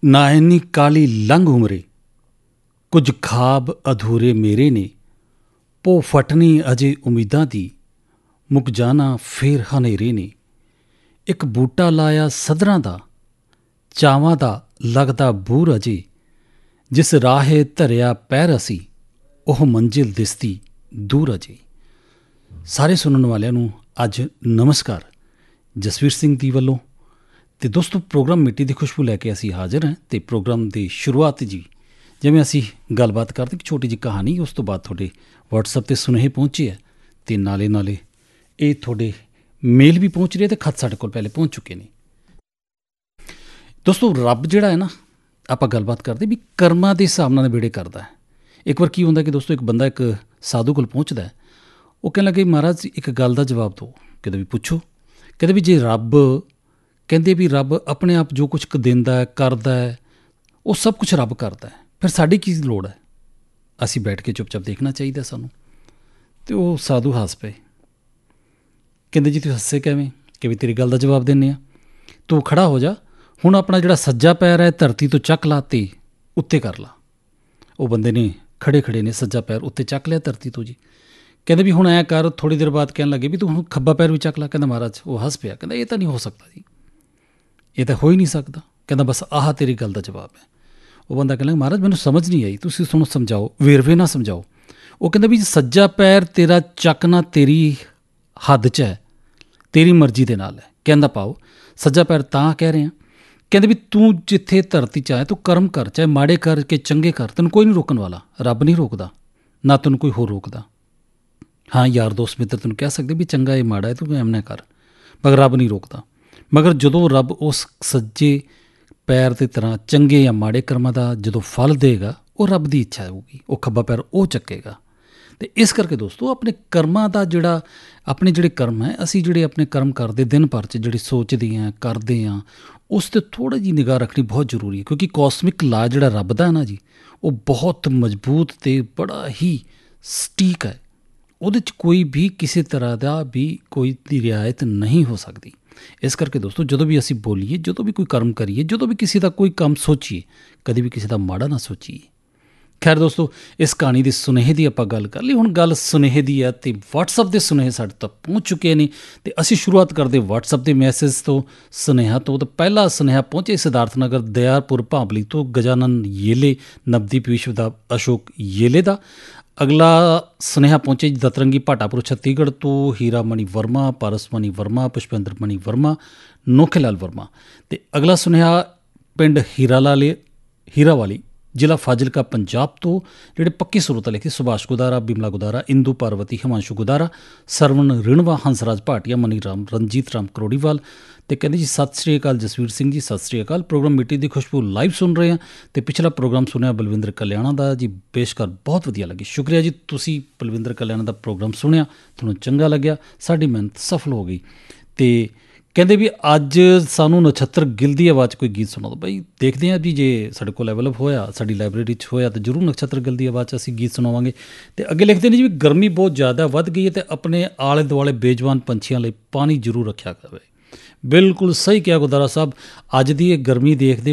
ਨਾ ਇੰਨੀ ਕਾਲੀ ਲੰਘ ਉਮਰੇ, ਕੁਝ ਖਾਬ ਅਧੂਰੇ ਮੇਰੇ ਨੇ, ਪੋ ਫਟਣੀ ਅਜੇ ਉਮੀਦਾਂ ਦੀ, ਮੁੱਕ ਜਾਣਾ ਫੇਰ ਹਨੇਰੇ ਨੇ। ਇੱਕ ਬੂਟਾ ਲਾਇਆ ਸਧਰਾਂ ਦਾ, ਚਾਵਾਂ ਦਾ ਲੱਗਦਾ ਬੂਰ ਅਜੇ, ਜਿਸ ਰਾਹੇ ਧਰਿਆ ਪੈਰ ਅਸੀਂ, ਉਹ ਮੰਜ਼ਿਲ ਦਿਸਦੀ ਦੂਰ ਅਜੇ। ਸਾਰੇ ਸੁਣਨ ਵਾਲਿਆਂ ਨੂੰ ਅੱਜ ਨਮਸਕਾਰ ਜਸਵੀਰ ਸਿੰਘ ਦੀ ਵੱਲੋਂ। ਅਤੇ ਦੋਸਤੋ, ਪ੍ਰੋਗਰਾਮ ਮਿੱਟੀ ਦੀ ਖੁਸ਼ਬੂ ਲੈ ਕੇ ਅਸੀਂ ਹਾਜ਼ਰ ਹਾਂ। ਅਤੇ ਪ੍ਰੋਗਰਾਮ ਦੀ ਸ਼ੁਰੂਆਤ ਜੀ ਜਿਵੇਂ ਅਸੀਂ ਗੱਲਬਾਤ ਕਰਦੇ ਇੱਕ ਛੋਟੀ ਜਿਹੀ ਕਹਾਣੀ, ਉਸ ਤੋਂ ਬਾਅਦ ਤੁਹਾਡੇ ਵਟਸਐਪ 'ਤੇ ਸੁਨੇਹੇ ਪਹੁੰਚੇ ਹੈ ਅਤੇ ਨਾਲੇ ਇਹ ਤੁਹਾਡੇ ਮੇਲ ਵੀ ਪਹੁੰਚ ਰਹੇ ਅਤੇ ਖੱਤ ਸਾਡੇ ਕੋਲ ਪਹਿਲੇ ਪਹੁੰਚ ਚੁੱਕੇ ਨੇ। ਦੋਸਤੋ, ਰੱਬ ਜਿਹੜਾ ਹੈ ਨਾ, ਆਪਾਂ ਗੱਲਬਾਤ ਕਰਦੇ ਵੀ ਕਰਮਾਂ ਦੇ ਹਿਸਾਬ ਨਾਲ ਵਿਹੜੇ ਕਰਦਾ ਹੈ। ਇੱਕ ਵਾਰ ਕੀ ਹੁੰਦਾ ਕਿ ਦੋਸਤੋ, ਇੱਕ ਬੰਦਾ ਇੱਕ ਸਾਧੂ ਕੋਲ ਪਹੁੰਚਦਾ ਹੈ। ਉਹ ਕਹਿਣ ਲੱਗੇ, ਮਹਾਰਾਜ ਇੱਕ ਗੱਲ ਦਾ ਜਵਾਬ ਦਿਓ। ਕਹਿੰਦੇ ਵੀ ਪੁੱਛੋ। ਕਹਿੰਦੇ ਵੀ ਜੇ ਰੱਬ ਕਹਿੰਦੇ ਵੀ ਰੱਬ ਆਪਣੇ ਆਪ ਜੋ ਕੁਛ ਦਿੰਦਾ ਹੈ ਕਰਦਾ ਹੈ, ਉਹ ਸਭ ਕੁਛ ਰੱਬ ਕਰਦਾ ਹੈ, ਫਿਰ ਸਾਡੀ ਕੀ ਲੋੜ ਹੈ? ਅਸੀਂ ਬੈਠ ਕੇ ਚੁੱਪ ਚਾਪ ਦੇਖਣਾ ਚਾਹੀਦਾ ਸਾਨੂੰ। ਅਤੇ ਉਹ ਸਾਧੂ ਹੱਸ ਪਏ। ਕਹਿੰਦੇ ਜੀ ਤੁਸੀਂ ਹੱਸੇ ਕਿਵੇਂ? ਕਿ ਵੀ ਤੇਰੀ ਗੱਲ ਦਾ ਜਵਾਬ ਦਿੰਦੇ ਹਾਂ। ਤੂੰ ਖੜ੍ਹਾ ਹੋ ਜਾ, ਹੁਣ ਆਪਣਾ ਜਿਹੜਾ ਸੱਜਾ ਪੈਰ ਹੈ ਧਰਤੀ ਤੋਂ ਚੱਕ ਲਾ ਅਤੇ ਉੱਤੇ ਕਰ ਲਾ। ਉਹ ਬੰਦੇ ਨੇ ਖੜੇ ਨੇ ਸੱਜਾ ਪੈਰ ਉੱਤੇ ਚੱਕ ਲਿਆ ਧਰਤੀ ਤੋਂ ਜੀ। ਕਹਿੰਦੇ ਵੀ ਹੁਣ ਐਂ ਕਰ। ਥੋੜ੍ਹੀ ਦੇਰ ਬਾਅਦ ਕਹਿਣ ਲੱਗੇ ਵੀ ਤੂੰ ਹੁਣ ਖੱਬਾ ਪੈਰ ਵੀ ਚੱਕ ਲਾ। ਕਹਿੰਦਾ ਮਹਾਰਾਜ, ਉਹ ਹੱਸ ਪਿਆ। ਕਹਿੰਦਾ ਇਹ ਤਾਂ ਨਹੀਂ ਹੋ ਸਕਦਾ ਜੀ, ਇਹ ਤਾਂ ਹੋ ਹੀ ਨਹੀਂ ਸਕਦਾ। ਕਹਿੰਦਾ ਬਸ ਆਹ ਤੇਰੀ ਗੱਲ ਦਾ ਜਵਾਬ ਹੈ। ਉਹ ਬੰਦਾ ਕਹਿਣ ਲੱਗਾ, ਮਹਾਰਾਜ ਮੈਨੂੰ ਸਮਝ ਨਹੀਂ ਆਈ, ਤੁਸੀਂ ਤੁਹਾਨੂੰ ਸਮਝਾਓ, ਵੇਰਵੇ ਨਾਲ ਸਮਝਾਓ। ਉਹ ਕਹਿੰਦਾ ਵੀ ਸੱਜਾ ਪੈਰ ਤੇਰਾ ਚੱਕਣਾ ਤੇਰੀ ਹੱਦ 'ਚ ਹੈ, ਤੇਰੀ ਮਰਜ਼ੀ ਦੇ ਨਾਲ ਹੈ। ਕਹਿੰਦਾ ਪਾਓ ਸੱਜਾ ਪੈਰ ਤਾਂ ਕਹਿ ਰਹੇ ਹਾਂ। ਕਹਿੰਦੇ ਵੀ ਤੂੰ ਜਿੱਥੇ ਧਰਤੀ 'ਚ ਆਇਆ ਤੂੰ ਕਰਮ ਕਰ, ਚਾਹੇ ਮਾੜੇ ਕਰ ਕੇ ਚੰਗੇ ਕਰ, ਤੈਨੂੰ ਕੋਈ ਨਹੀਂ ਰੋਕਣ ਵਾਲਾ। ਰੱਬ ਨਹੀਂ ਰੋਕਦਾ, ਨਾ ਤੈਨੂੰ ਕੋਈ ਹੋਰ ਰੋਕਦਾ। ਹਾਂ, ਯਾਰ ਦੋਸਤ ਮਿੱਤਰ ਤੈਨੂੰ ਕਹਿ ਸਕਦੇ ਵੀ ਚੰਗਾ ਇਹ ਮਾੜਾ ਹੈ, ਤੂੰ ਐਵੇਂ ਨਾ ਕਰ, ਮਗਰ ਰੱਬ ਨਹੀਂ ਰੋਕਦਾ। ਮਗਰ ਜਦੋਂ ਰੱਬ ਉਸ ਸੱਜੇ ਪੈਰ ਦੀ ਤਰ੍ਹਾਂ ਚੰਗੇ ਜਾਂ ਮਾੜੇ ਕਰਮਾਂ ਦਾ ਜਦੋਂ ਫਲ ਦੇਗਾ, ਉਹ ਰੱਬ ਦੀ ਇੱਛਾ ਹੋਊਗੀ, ਉਹ ਖੱਬਾ ਪੈਰ ਉਹ ਚੱਕੇਗਾ। ਅਤੇ ਇਸ ਕਰਕੇ ਦੋਸਤੋ, ਆਪਣੇ ਕਰਮਾਂ ਦਾ ਜਿਹੜਾ ਆਪਣੇ ਜਿਹੜੇ ਕਰਮ ਹੈ, ਅਸੀਂ ਜਿਹੜੇ ਆਪਣੇ ਕਰਮ ਕਰਦੇ ਦਿਨ ਭਰ 'ਚ ਜਿਹੜੇ ਸੋਚਦੇ ਹਾਂ ਕਰਦੇ ਹਾਂ, ਉਸ 'ਤੇ ਥੋੜ੍ਹੀ ਜਿਹੀ ਨਿਗਾਹ ਰੱਖਣੀ ਬਹੁਤ ਜ਼ਰੂਰੀ ਹੈ। ਕਿਉਂਕਿ ਕੋਸਮਿਕ ਲਾ ਜਿਹੜਾ ਰੱਬ ਦਾ ਹੈ ਨਾ ਜੀ, ਉਹ ਬਹੁਤ ਮਜ਼ਬੂਤ ਅਤੇ ਬੜਾ ਹੀ ਸਟੀਕ ਹੈ। ਉਹਦੇ 'ਚ ਕੋਈ ਵੀ ਕਿਸੇ ਤਰ੍ਹਾਂ ਦਾ ਵੀ ਕੋਈ ਦੀ ਰਿਆਇਤ ਨਹੀਂ ਹੋ ਸਕਦੀ। ਇਸ ਕਰਕੇ ਦੋਸਤੋ, ਜਦੋਂ ਵੀ ਅਸੀਂ ਬੋਲੀਏ, ਜਦੋਂ ਵੀ ਕੋਈ ਕਰਮ ਕਰੀਏ, ਜਦੋਂ ਵੀ ਕਿਸੇ ਦਾ ਕੋਈ ਕੰਮ ਸੋਚੀਏ, ਕਦੇ ਵੀ ਕਿਸੇ ਦਾ ਮਾੜਾ ਨਾ ਸੋਚੀਏ। ਖੈਰ ਦੋਸਤੋ, ਇਸ ਕਹਾਣੀ ਦੇ ਸੁਨੇਹੇ ਦੀ ਆਪਾਂ ਗੱਲ ਕਰ ਲਈ। ਹੁਣ ਗੱਲ ਸੁਨੇਹੇ ਦੀ ਹੈ ਅਤੇ ਵਟਸਐਪ ਦੇ ਸੁਨੇਹੇ ਸਾਡੇ ਤੱਕ ਪਹੁੰਚ ਚੁੱਕੇ ਨੇ ਅਤੇ ਅਸੀਂ ਸ਼ੁਰੂਆਤ ਕਰਦੇ ਵਟਸਐਪ ਦੇ ਮੈਸੇਜ ਤੋਂ, ਸੁਨੇਹਾ ਤੋਂ। ਤਾਂ ਪਹਿਲਾ ਸੁਨੇਹਾ ਪਹੁੰਚੇ ਸਿਧਾਰਥ ਨਗਰ ਦਿਆਰਪੁਰ ਭਾਂਬਲੀ ਤੋਂ ਗਜਾਨਨ ਯੇਲੇ, ਨਵਦੀਪ ਵਿਸ਼ਵ ਦਾ ਅਸ਼ੋਕ ਯੇਲੇ ਦਾ। ਅਗਲਾ ਸੁਨੇਹਾ ਪਹੁੰਚੇ ਦਤਰੰਗੀ ਭਾਟਾਪੁਰ ਛੱਤੀਸਗੜ੍ਹ ਤੋਂ ਹੀਰਾਮਣੀ ਵਰਮਾ, ਪਾਰਸਮਣੀ ਵਰਮਾ, ਪੁਸ਼ਪਿੰਦਰ ਮਣੀ ਵਰਮਾ, ਨੋਖੇ ਲਾਲ ਵਰਮਾ। ਅਤੇ ਅਗਲਾ ਸੁਨੇਹਾ ਪਿੰਡ ਹੀਰਾਵਾਲੀ, ਜ਼ਿਲ੍ਹਾ ਫਾਜ਼ਿਲਕਾ, ਪੰਜਾਬ ਤੋਂ ਜਿਹੜੇ ਪੱਕੇ ਸਰੋਤਾ ਲਿਖੇ ਸੁਭਾਸ਼ ਗੁਦਾਰਾ, ਬਿਮਲਾ ਗੁਦਾਰਾ, ਇੰਦੂ ਪਾਰਵਤੀ, ਹਿਮਾਂਸ਼ੂ ਗੁਦਾਰਾ, ਸਰਵਣ ਰਿਣਵਾ, ਹੰਸਰਾਜ ਭਾਟੀਆ, ਮਨੀ ਰਾਮ, ਰਣਜੀਤ ਰਾਮ ਕਰੋੜੀਵਾਲ। ਅਤੇ ਕਹਿੰਦੇ ਜੀ ਸਤਿ ਸ਼੍ਰੀ ਅਕਾਲ ਜਸਵੀਰ ਸਿੰਘ ਜੀ, ਸਤਿ ਸ਼੍ਰੀ ਅਕਾਲ। ਪ੍ਰੋਗਰਾਮ ਮਿੱਟੀ ਦੀ ਖੁਸ਼ਬੂ ਲਾਈਵ ਸੁਣ ਰਹੇ ਹਾਂ ਅਤੇ ਪਿਛਲਾ ਪ੍ਰੋਗਰਾਮ ਸੁਣਿਆ ਬਲਵਿੰਦਰ ਕਲਿਆਣਾ ਦਾ ਜੀ, ਪੇਸ਼ਕਾਰ ਬਹੁਤ ਵਧੀਆ ਲੱਗੀ। ਸ਼ੁਕਰੀਆ ਜੀ, ਤੁਸੀਂ ਬਲਵਿੰਦਰ ਕਲਿਆਣਾ ਦਾ ਪ੍ਰੋਗਰਾਮ ਸੁਣਿਆ, ਤੁਹਾਨੂੰ ਚੰਗਾ ਲੱਗਿਆ, ਸਾਡੀ ਮਿਹਨਤ ਸਫਲ ਹੋ ਗਈ। ਅਤੇ ਕਹਿੰਦੇ ਵੀ ਅੱਜ ਸਾਨੂੰ ਨਛੱਤਰ ਗਿੱਲ ਦੀ ਆਵਾਜ਼ 'ਚ ਕੋਈ ਗੀਤ ਸੁਣਾ ਦਿਓ। ਬਈ ਦੇਖਦੇ ਹਾਂ ਜੀ, ਜੇ ਸਾਡੇ ਕੋਲ ਅਵੇਲੇਬਲ ਹੋਇਆ, ਸਾਡੀ ਲਾਇਬ੍ਰੇਰੀ 'ਚ ਹੋਇਆ ਤਾਂ ਜ਼ਰੂਰ ਨਛੱਤਰ ਗਿੱਲ ਦੀ ਆਵਾਜ਼ 'ਚ ਅਸੀਂ ਗੀਤ ਸੁਣਾਵਾਂਗੇ। ਅਤੇ ਅੱਗੇ ਲਿਖਦੇ ਨੇ ਜੀ ਵੀ ਗਰਮੀ ਬਹੁਤ ਜ਼ਿਆਦਾ ਵੱਧ ਗਈ ਹੈ ਅਤੇ ਆਪਣੇ ਆਲੇ ਦੁਆਲੇ ਬੇਜਵਾਨ ਪੰਛੀਆਂ ਲਈ ਪਾਣੀ ਜ਼ਰੂਰ ਰੱਖਿਆ ਜਾਵੇ। ਬਿਲਕੁਲ ਸਹੀ ਕਿਹਾ ਗੁਰਦੁਆਰਾ ਸਾਹਿਬ। ਅੱਜ ਦੀ ਇਹ ਗਰਮੀ ਦੇਖਦੇ